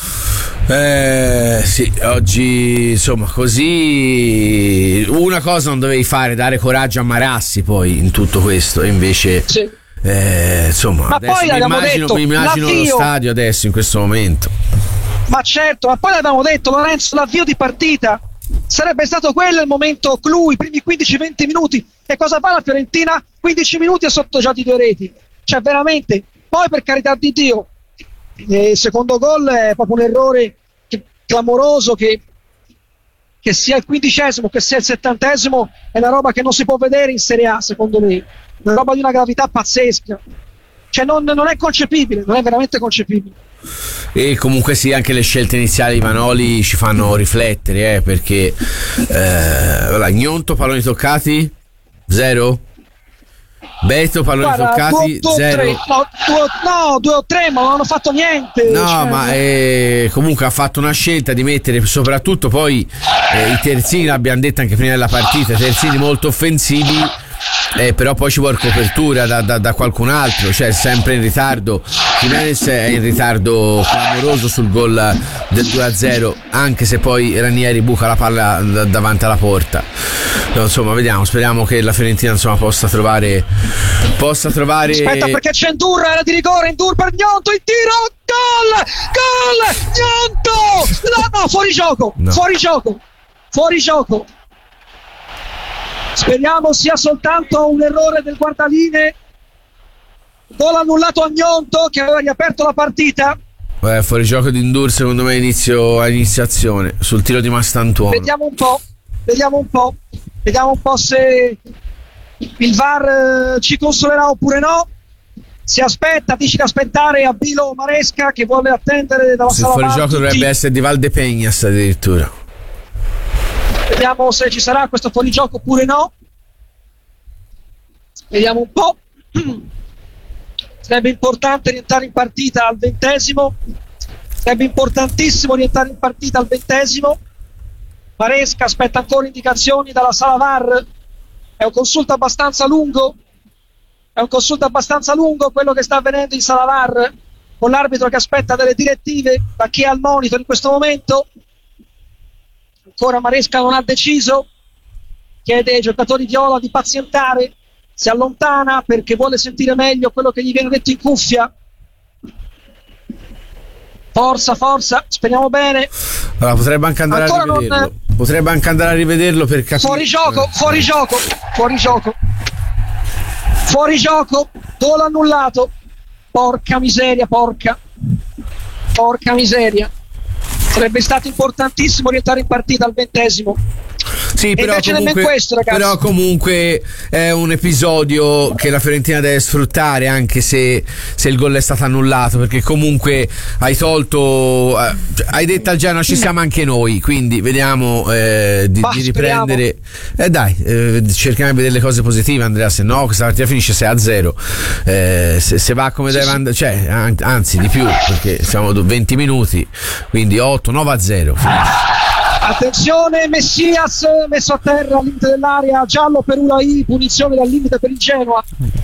Eh sì, oggi insomma così una cosa non dovevi fare, dare coraggio a Marassi poi in tutto questo, e invece sì. eh, insomma ma adesso poi mi immagino, detto, mi immagino lo stadio adesso in questo momento. Ma certo, ma poi l'abbiamo detto Lorenzo, l'avvio di partita sarebbe stato quello il momento clou, i primi quindici venti minuti. E cosa fa la Fiorentina? quindici minuti e sotto già di due reti, cioè veramente. Poi per carità di Dio il secondo gol è proprio un errore che, clamoroso che, che sia il quindicesimo che sia il settantesimo è una roba che non si può vedere in Serie A, secondo me, una roba di una gravità pazzesca, cioè non, non è concepibile, non è veramente concepibile. E comunque sì, anche le scelte iniziali di Vanoli ci fanno riflettere, eh, perché eh, allora, Gnonto palloni toccati zero, Beto palloni Guarda, toccati due, due, zero, tre, no, due, no due o tre ma non hanno fatto niente, no cioè, ma eh, comunque ha fatto una scelta di mettere soprattutto poi eh, i terzini, l'abbiamo detto anche prima della partita, terzini molto offensivi. Eh, però poi ci vuole copertura da, da, da qualcun altro, cioè sempre in ritardo. Jimenez è in ritardo clamoroso sul gol del due a zero, anche se poi Ranieri buca la palla d- davanti alla porta. No, insomma, vediamo, speriamo che la Fiorentina insomma possa trovare possa trovare aspetta, perché c'è Ndur, era di rigore, Ndur per Gnonto, il tiro, gol, gol, Gnonto, no, no, fuori gioco, no. fuori gioco, fuori gioco. Speriamo sia soltanto un errore del guardaline. Gol annullato a Gnonto che aveva riaperto la partita. Beh, fuori gioco di Ndur secondo me inizio a iniziazione sul tiro di Mastantuono. Vediamo un po', vediamo un po', vediamo un po' se il V A R ci consolerà oppure no. Si aspetta, dici di aspettare a Bilo Maresca che vuole attendere dalla sala. Il fuori gioco dovrebbe essere di Valdepeñas addirittura. Vediamo se ci sarà questo fuorigioco oppure no. Vediamo un po'. Sarebbe importante rientrare in partita al ventesimo. Sarebbe importantissimo rientrare in partita al ventesimo. Maresca aspetta ancora indicazioni dalla sala V A R. È un consulto abbastanza lungo. È un consulto abbastanza lungo quello che sta avvenendo in sala V A R, con l'arbitro che aspetta delle direttive da chi è al monitor in questo momento. Ancora Maresca non ha deciso, chiede ai giocatori viola di pazientare, si allontana perché vuole sentire meglio quello che gli viene detto in cuffia. Forza, forza, speriamo bene. Allora, potrebbe anche andare Ancora a rivederlo. Non... Potrebbe anche andare a rivederlo per capire. Fuori gioco, fuori gioco, fuori gioco. Fuori gioco, gol annullato. Porca miseria, porca. Porca miseria. Sarebbe stato importantissimo rientrare in partita al ventesimo. Sì, e però invece comunque, nemmeno questo, ragazzi. però comunque è un episodio che la Fiorentina deve sfruttare, anche se, se il gol è stato annullato, perché comunque hai tolto, eh, hai detto al Genoa ci siamo anche noi, quindi vediamo eh, di, bah, di riprendere. Eh, dai, eh, cerchiamo di vedere le cose positive, Andrea, se no questa partita finisce sei a zero. Eh, se, se va come sì, deve sì. andare, cioè, an- anzi di più, perché siamo venti minuti, quindi otto nove a zero finisce. Attenzione, Messias messo a terra al limite dell'area, giallo per Ulai, punizione dal limite per il Genoa.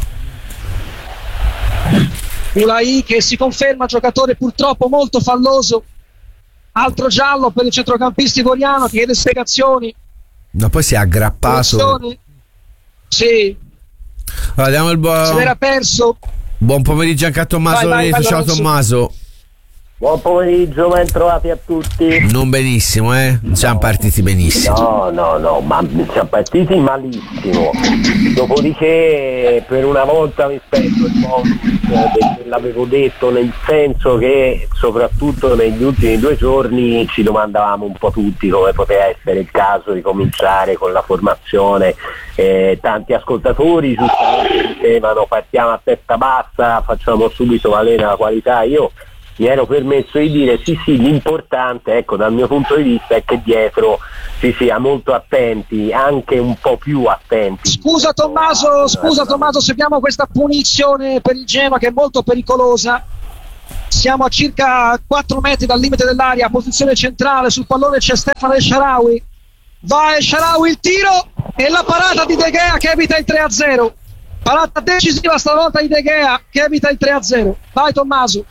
Ulai che si conferma giocatore purtroppo molto falloso, altro giallo per il centrocampista ivoriano che chiede spiegazioni. No, poi si è aggrappato. Punizione. Sì, Allora, diamo il buon... se l'era perso. Buon pomeriggio anche a Tommaso Vai, vai, Lorenzo. vai, Ciao Lorenzo. Tommaso. Buon pomeriggio, ben trovati a tutti. Non benissimo, eh? Non siamo partiti benissimo. No, no, no, ma siamo partiti malissimo. Dopodiché per una volta rispetto il bonus, perché l'avevo detto, nel senso che soprattutto negli ultimi due giorni ci domandavamo un po' tutti come poteva essere il caso di cominciare con la formazione. Eh, tanti ascoltatori giustamente dicevano partiamo a testa bassa, facciamo subito valere la qualità. Io mi ero permesso di dire sì sì, l'importante, ecco, dal mio punto di vista è che dietro si sia molto attenti, anche un po' più attenti. Scusa Tommaso, scusa Tommaso, seguiamo questa punizione per il Genoa che è molto pericolosa. Siamo a circa quattro metri dal limite dell'area, posizione centrale, sul pallone c'è Stefano El Shaarawy. Va El Shaarawy, il tiro e la parata di De Gea che evita il tre a zero. Parata decisiva stavolta di De Gea che evita il tre a zero. Vai Tommaso.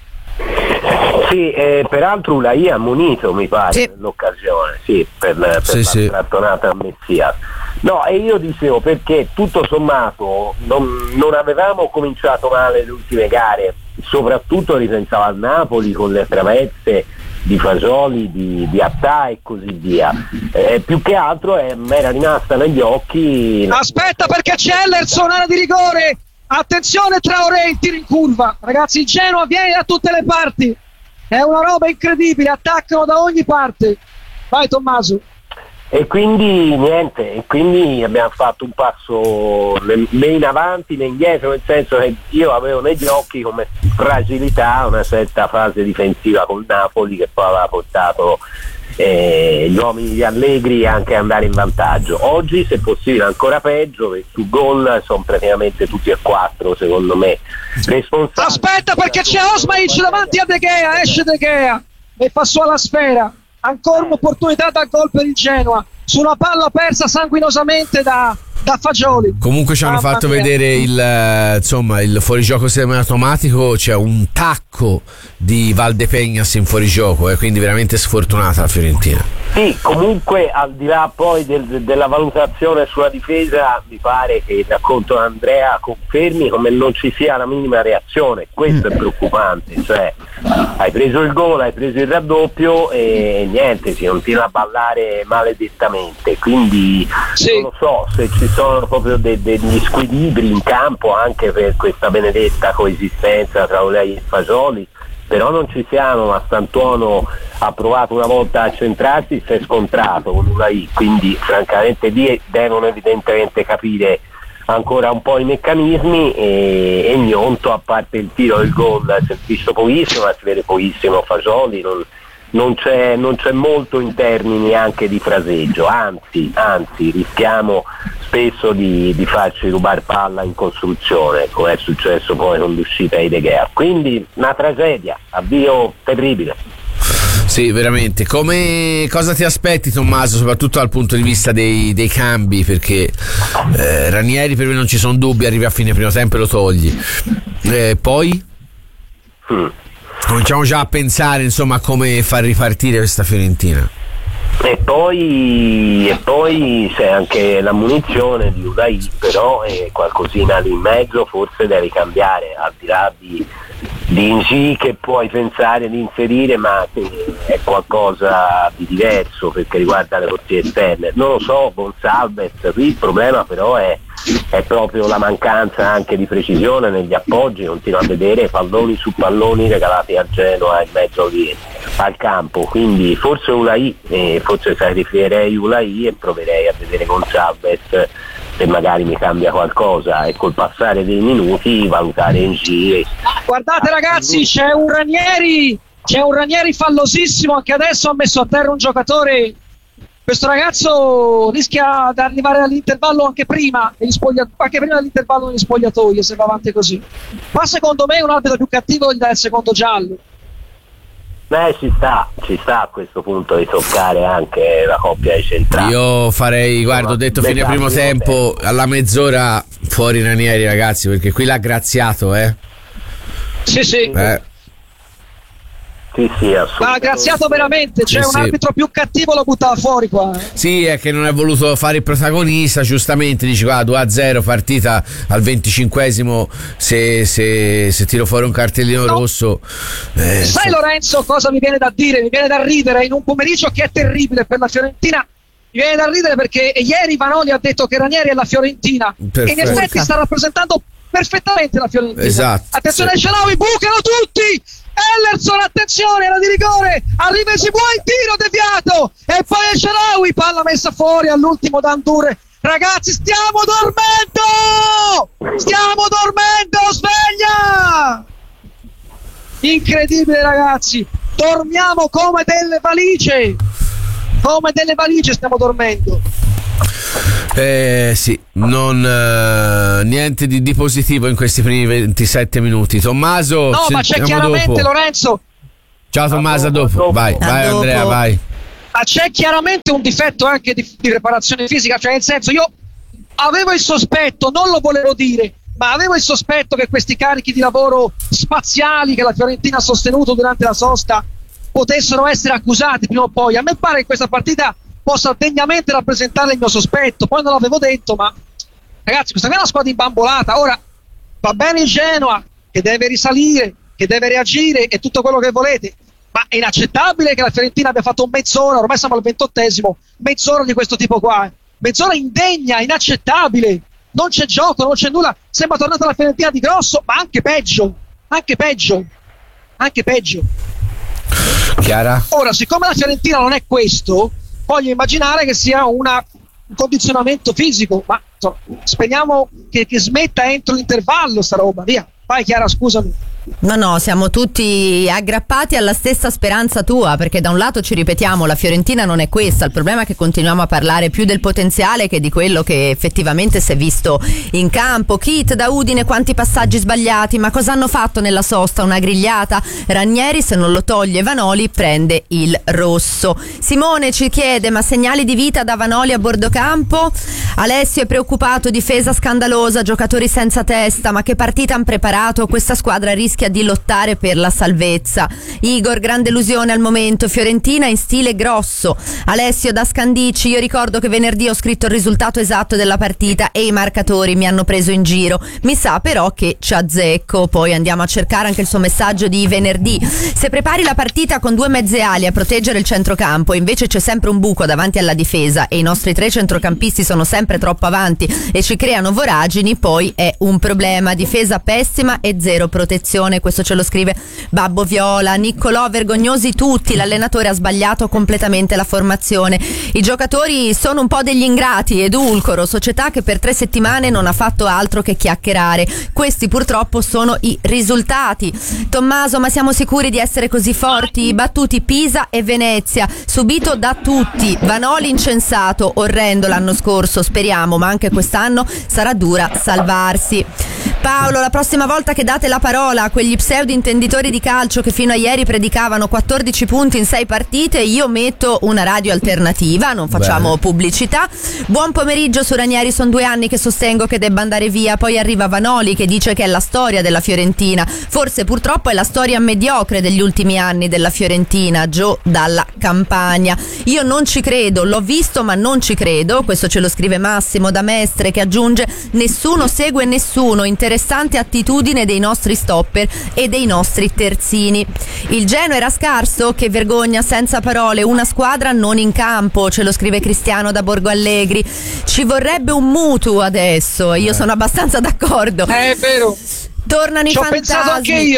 Sì, eh, peraltro Ulai ha ammonito, mi pare, sì. nell'occasione, sì, per, per sì, la sì. trattonata a Messia. No, e io dicevo perché tutto sommato non, non avevamo cominciato male le ultime gare, soprattutto ripensavo al Napoli con le traverse di Fasoli, di, di Attà e così via. Eh, più che altro eh, mi era rimasta negli occhi. Aspetta perché c'è Ellerson, area di rigore. Attenzione Traoré, il tiro in curva. Ragazzi, il Genoa viene da tutte le parti. È una roba incredibile, attaccano da ogni parte. Vai Tommaso. E quindi niente, e quindi abbiamo fatto un passo né, né in avanti né indietro, nel senso che io avevo negli occhi come fragilità una certa fase difensiva col Napoli che poi aveva portato eh, gli uomini di Allegri anche andare in vantaggio. Oggi se possibile ancora peggio, perché su gol sono praticamente tutti e quattro secondo me responsabili. Aspetta perché c'è Osmaic davanti a De Gea, esce De Gea e fa su alla sfera. Ancora un'opportunità da gol per il Genoa su una palla persa sanguinosamente da, da Fagioli. Comunque ci hanno Mamma fatto mia. vedere il, eh, insomma, il fuorigioco semiautomatico, c'è un tacco di Valdepegnas in fuorigioco, eh, quindi veramente sfortunata la Fiorentina. Sì, comunque al di là poi del, della valutazione sulla difesa, mi pare che il racconto di Andrea confermi come non ci sia la minima reazione. Questo è preoccupante, cioè hai preso il gol, hai preso il raddoppio e niente, si continua a ballare maledettamente, quindi sì. Non lo so se ci sono proprio de- degli squilibri in campo anche per questa benedetta coesistenza tra Ulai e Fagioli. Però non ci siamo, ma Stantuono ha provato una volta a centrarsi, si è scontrato con Ulai, quindi francamente lì devono evidentemente capire ancora un po' i meccanismi e, e Gnonto, a parte il tiro del gol, si è visto pochissimo, ma si vede pochissimo Fagioli, non, non, c'è, non c'è molto in termini anche di fraseggio, anzi, anzi rischiamo spesso di, di farci rubare palla in costruzione, come è successo poi con l'uscita di De Gea. Quindi una tragedia, avvio terribile. Sì, veramente. Come, cosa ti aspetti, Tommaso, soprattutto dal punto di vista dei, dei cambi? Perché eh, Ranieri, per me non ci sono dubbi, arrivi a fine primo tempo e lo togli. Eh, poi mm. cominciamo già a pensare, insomma, a come far ripartire questa Fiorentina. E poi, e poi c'è anche la munizione di Ulai, però è qualcosina lì in mezzo forse deve cambiare, al di là di, di Ingi che puoi pensare di inserire, ma è qualcosa di diverso perché riguarda le portiere esterne. Non lo so, Gonçalves, qui il problema però è, è proprio la mancanza anche di precisione negli appoggi, continuo a vedere palloni su palloni regalati al Genoa in mezzo lì al campo, quindi forse Ulai, eh, forse sacrificherei Ulai e proverei a vedere con Salves se magari mi cambia qualcosa e col passare dei minuti valutare in giri. Guardate ragazzi, c'è un Ranieri, c'è un Ranieri fallosissimo, anche adesso ha messo a terra un giocatore. Questo ragazzo rischia di arrivare all'intervallo anche prima, negli spoglia- anche prima dell'intervallo negli spogliatoi se va avanti così. Ma secondo me un arbitro più cattivo gli dà il secondo giallo. Beh, ci sta, ci sta a questo punto di toccare anche la coppia ai centrali. Io farei, guarda, ho detto fine primo tempo, alla mezz'ora fuori Ranieri, ragazzi, perché qui l'ha graziato, eh. Sì, sì. Eh. Sì, sì, assolutamente. Ma ha graziato veramente, c'è Sì, un sì. arbitro più cattivo, lo buttava fuori qua. eh. Sì, è che non ha voluto fare il protagonista, giustamente dici qua due a zero partita al venticinquesimo, se, se, se tiro fuori un cartellino No. rosso eh, Sai Lorenzo cosa mi viene da dire? Mi viene da ridere in un pomeriggio che è terribile per la Fiorentina. Mi viene da ridere perché ieri Vanoli ha detto che Ranieri è la Fiorentina Perfetto. e in effetti sta rappresentando perfettamente la Fiorentina. Esatto, Attenzione sì. ai Sharawi, bucano tutti! Ellerson, attenzione, era di rigore, arriva Esibuà, il tiro deviato e poi il Sharawi, palla messa fuori all'ultimo da Andure. Ragazzi, stiamo dormendo! Stiamo dormendo, sveglia! Incredibile ragazzi, dormiamo come delle valigie, come delle valigie stiamo dormendo. Eh sì, non eh, niente di, di positivo in questi primi ventisette minuti. Tommaso, No, ci ma c'è sentiamo chiaramente dopo. Lorenzo, Ciao Tommaso, a dopo. Vai, A vai dopo. Andrea, vai. ma c'è chiaramente un difetto anche di, di preparazione fisica, cioè nel senso io avevo il sospetto, non lo volevo dire, ma avevo il sospetto che questi carichi di lavoro spaziali che la Fiorentina ha sostenuto durante la sosta potessero essere accusati prima o poi. A me pare che questa partita possa degnamente rappresentare il mio sospetto, poi non l'avevo detto, ma ragazzi questa qui è una squadra imbambolata. Ora va bene il Genoa che deve risalire, che deve reagire e tutto quello che volete, ma è inaccettabile che la Fiorentina abbia fatto mezz'ora, ormai siamo al ventottesimo, mezz'ora di questo tipo qua, eh. mezz'ora indegna, inaccettabile, non c'è gioco, non c'è nulla, sembra tornata la Fiorentina di grosso, ma anche peggio, anche peggio, anche peggio. Chiara? Ora, siccome la Fiorentina non è questo, voglio immaginare che sia una, un condizionamento fisico, ma insomma, speriamo che, che smetta entro l'intervallo sta roba, via. Vai Chiara, scusami. No, no, siamo tutti aggrappati alla stessa speranza tua, perché da un lato ci ripetiamo, la Fiorentina non è questa, il problema è che continuiamo a parlare più del potenziale che di quello che effettivamente si è visto in campo. Kit da Udine, quanti passaggi sbagliati, ma cosa hanno fatto nella sosta? Una grigliata? Ranieri se non lo toglie Vanoli prende il rosso. Simone ci chiede, ma segnali di vita da Vanoli a bordo campo? Alessio è preoccupato, difesa scandalosa, giocatori senza testa, ma che partita han preparato? Questa squadra rischia di lottare per la salvezza. Igor, grande illusione al momento, Fiorentina in stile grosso. Alessio da Scandici, io ricordo che venerdì ho scritto il risultato esatto della partita e i marcatori mi hanno preso in giro, mi sa però che ci azzecco. Poi andiamo a cercare anche il suo messaggio di venerdì. Se prepari la partita con due mezze ali a proteggere il centrocampo e invece c'è sempre un buco davanti alla difesa e i nostri tre centrocampisti sono sempre troppo avanti e ci creano voragini, poi è un problema. Difesa pessima e zero protezione. Questo ce lo scrive Babbo Viola. Niccolò, vergognosi tutti, l'allenatore ha sbagliato completamente la formazione, i giocatori sono un po' degli ingrati. Edulcoro, società che per tre settimane non ha fatto altro che chiacchierare, questi purtroppo sono i risultati. Tommaso, ma siamo sicuri di essere così forti? Battuti Pisa e Venezia, subito da tutti. Vanoli incensato, orrendo l'anno scorso, speriamo, ma anche quest'anno sarà dura salvarsi. Paolo, la prossima volta che date la parola a quegli pseudo intenditori di calcio che fino a ieri predicavano quattordici punti in sei partite, io metto una radio alternativa, non facciamo Bene. pubblicità. Buon pomeriggio su Ranieri, sono due anni che sostengo che debba andare via, poi arriva Vanoli che dice che è la storia della Fiorentina, forse purtroppo è la storia mediocre degli ultimi anni della Fiorentina. Gio dalla Campania, io non ci credo, l'ho visto ma non ci credo, questo ce lo scrive Massimo da Mestre, che aggiunge nessuno segue nessuno, interessante attitudine dei nostri stopper e dei nostri terzini. Il Genoa era scarso, che vergogna, senza parole, una squadra non in campo, ce lo scrive Cristiano da Borgo Allegri. Ci vorrebbe un mutuo adesso, io sono abbastanza d'accordo. È vero. Tornano i Ci ho fantasmi. pensato anche io.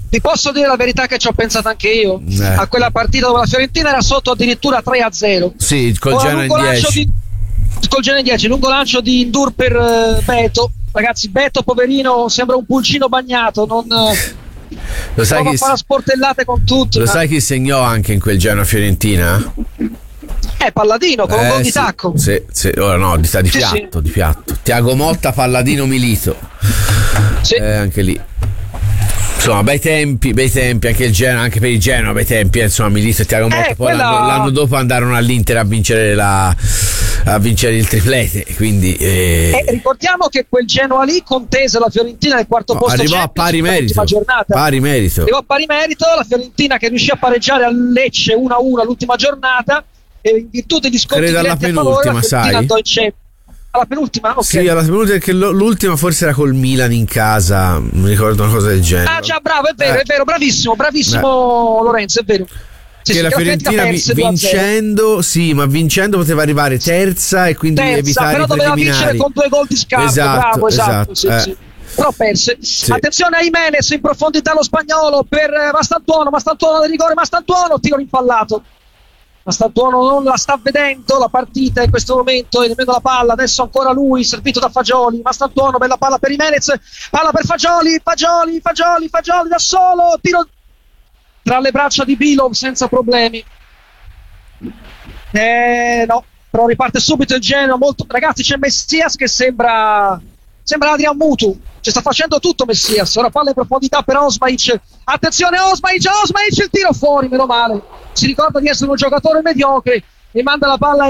Vi posso dire la verità che ci ho pensato anche io eh. a quella partita dove la Fiorentina era sotto addirittura tre a zero. Sì, col Genoa in dieci. Col Genoa in dieci, lungo lancio di Ndur per uh, Beto. Ragazzi, Beto poverino sembra un pulcino bagnato, non uh, lo sai chi fa sportellate con tutti. Lo ma... sai chi segnò anche in quel Genoa Fiorentina? Eh, Palladino con eh, un gol di sì, tacco. Sì, sì, ora no, di, di sì, piatto, sì. di piatto. Tiago Motta, Palladino, Milito. Sì. Eh, anche lì. Insomma, bei tempi, bei tempi, anche il Genoa, anche per il Genoa, bei tempi, eh, insomma, Milito e Tiago Motta. Eh, poi quella... l'anno, l'anno dopo andarono all'Inter a vincere la a vincere il triplete, quindi eh... Eh, ricordiamo che quel Genoa lì contese la Fiorentina nel quarto no, posto, arrivò a pari merito, giornata. pari merito arrivò a pari merito la Fiorentina, che riuscì a pareggiare a Lecce uno a uno all'ultima giornata, e in virtù degli sconti credo alla diretti a favore, penultima, sai? andò in C. Alla penultima? Ok. Sì, alla penultima, perché l'ultima forse era col Milan in casa, mi ricordo una cosa del genere. Ah già, bravo, è vero, eh. è vero, bravissimo, bravissimo eh. Lorenzo, è vero. Sì, che sì, la che Fiorentina perse vincendo, sì, ma vincendo poteva arrivare terza e quindi terza, evitare però i doveva preliminari. vincere con due gol di scarto. Esatto, bravo, esatto, esatto sì, eh. sì. Però perse. Sì. Attenzione a Jimenez in profondità, lo spagnolo per Mastantuono, Mastantuono del rigore, Mastantuono, tiro rimpallato. Mastantuono non la sta vedendo la partita in questo momento e nemmeno la palla, adesso ancora lui, servito da Fagioli. Mastantuono, bella palla per Jimenez, palla per Fagioli, Fagioli, Fagioli, Fagioli da solo, tiro tra le braccia di Bilov senza problemi. Eh no, però riparte subito il Genoa, molto, ragazzi, c'è Messias che sembra sembra Adrian Mutu, ci sta facendo tutto Messias. Ora palla in profondità per Osmaic, attenzione Osmaic, Osmaic, il tiro fuori, meno male, si ricorda di essere un giocatore mediocre e manda la palla